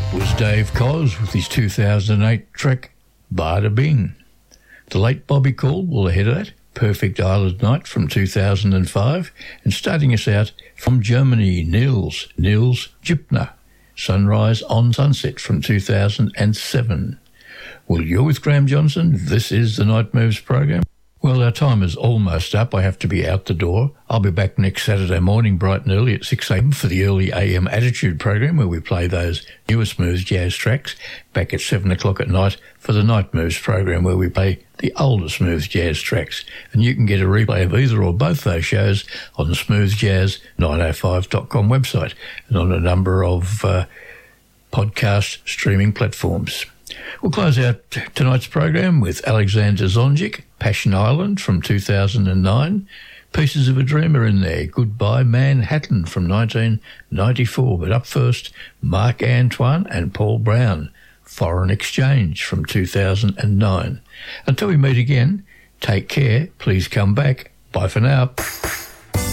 was Dave Koz with his 2008 track Bada Bing. The late Bobby Caldwell ahead of that, Perfect Island Night from 2005, and starting us out from Germany, Nils Gipner, Sunrise on Sunset from 2007. Well, you're with Graham Johnson. This is the Night Moves program. Well, our time is almost up. I have to be out the door. I'll be back next Saturday morning bright and early at 6 a.m. for the early AM Attitude program where we play those newer smooth jazz tracks. Back at 7 o'clock at night for the Night Moves program where we play the older smooth jazz tracks. And you can get a replay of either or both those shows on the smoothjazz905.com website and on a number of podcast streaming platforms. We'll close out tonight's program with Alexander Zonjic, Passion Island from 2009. Pieces of a Dream are in there. Goodbye Manhattan from 1994. But up first, Marc Antoine and Paul Brown, Foreign Exchange from 2009. Until we meet again, take care, please come back. Bye for now.